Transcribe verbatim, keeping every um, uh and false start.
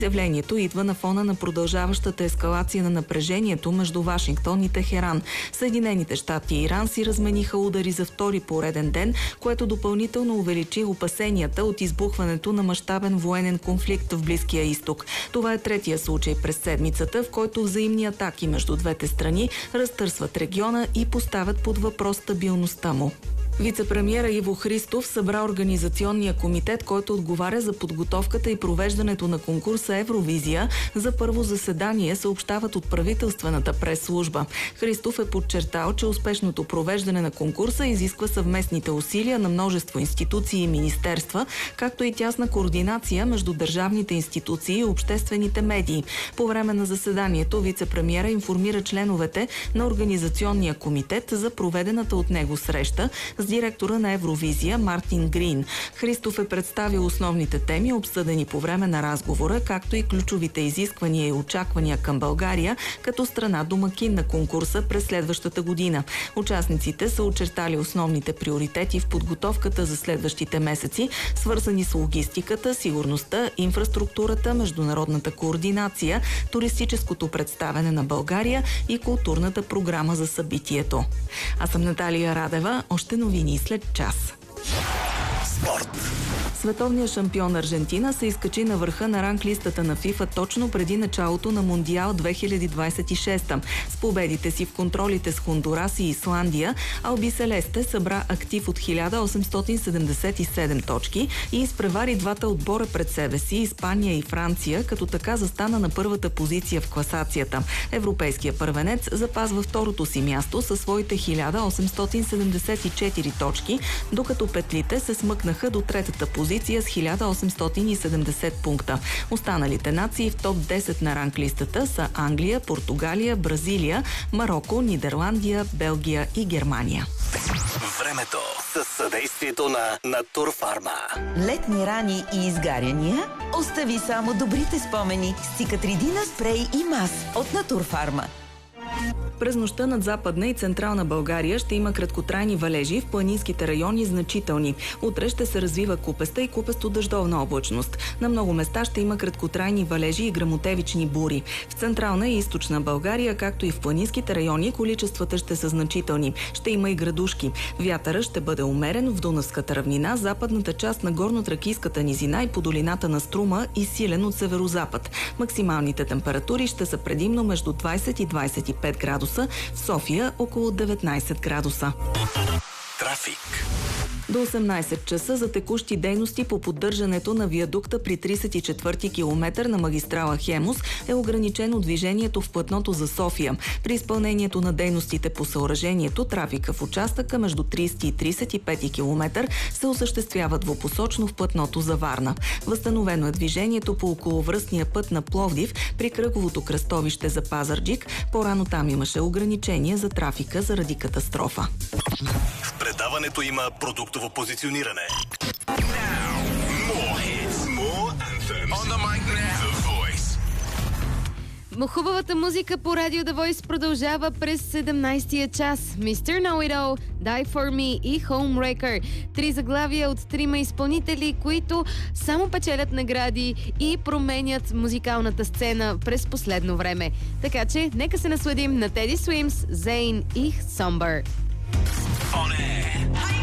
Изявлението идва на фона на продължаващата ескалация на напрежението между Вашингтон и Техеран. Съединените щати и Иран си размениха удари за втори пореден ден, което допълнително увеличи опасенията от избухването на мащабен военен конфликт в Близкия изток. Това е третия случай през седмицата, в който взаимни атаки между двете страни разтърсват региона и поставят под въпрос стабилността му. Вицепремиера Иво Христов събра организационния комитет, който отговаря за подготовката и провеждането на конкурса Евровизия. За първо заседание съобщават от правителствената прес-служба. Христов е подчертал, че успешното провеждане на конкурса изисква съвместните усилия на множество институции и министерства, както и тясна координация между държавните институции и обществените медии. По време на заседанието вицепремиера информира членовете на организационния комитет за проведената от него среща с директора на Евровизия Мартин Грин. Христов е представил основните теми, обсъдени по време на разговора, както и ключовите изисквания и очаквания към България като страна домакин на конкурса през следващата година. Участниците са очертали основните приоритети в подготовката за следващите месеци, свързани с логистиката, сигурността, инфраструктурата, международната координация, туристическото представяне на България и културната програма за събитието. Аз съм Наталия Радева. Още новини след час. Спорт. Световният шампион Аржентина се изкачи на върха на ранглистата на ФИФА точно преди началото на Мондиал две хиляди двадесет и шеста. С победите си в контролите с Хондурас и Исландия, Алби Селесте събра актив от хиляда осемстотин седемдесет и седем точки и изпревари двата отбора пред себе си, Испания и Франция, като така застана на първата позиция в класацията. Европейският първенец запазва второто си място със своите хиляда осемстотин седемдесет и четири точки, докато петлите се смъкнаха до третата позиция с хиляда осемстотин и седемдесет пункта. Останалите нации в топ десет на ранглистата са Англия, Португалия, Бразилия, Мароко, Нидерландия, Белгия и Германия. Времето със съдействието на Натурфарма. Летни рани и изгаряния? Остави само добрите спомени с Цикатридина спрей и мас от Натурфарма. През нощта над Западна и Централна България ще има краткотрайни валежи, в планинските райони значителни. Утре ще се развива купеста и купесто-дъждовна облачност. На много места ще има краткотрайни валежи и гръмотевични бури. В Централна и Източна България, както и в планинските райони, количествата ще са значителни. Ще има и градушки. Вятъра ще бъде умерен в Дунавската равнина, западната част на горно-тракийската низина и по долината на Струма и силен от северозапад. Максималните температури ще са предимно между двадесет и двадесет и пет градуса. В София около деветнадесет градуса. Трафик. До осемнадесет часа за текущи дейности по поддържането на виадукта при тридесет и четвърти километър на магистрала Хемус е ограничено движението в платното за София. При изпълнението на дейностите по съоръжението, трафика в участъка между тридесети и тридесет и пети километър се осъществява двупосочно в платното за Варна. Възстановено е движението по околовръстния път на Пловдив при кръговото кръстовище за Пазарджик. По-рано там имаше ограничение за трафика заради катастрофа. В предаването има продуктово позициониране. Хубавата музика по радио The Voice продължава през седемнадесетия час. мистер Know It All, Die For Me и Homewrecker. Три заглавия от трима изпълнители, които само печелят награди и променят музикалната сцена през последно време. Така че, нека се насладим на Teddy Swims, Zayn и Somber. On air.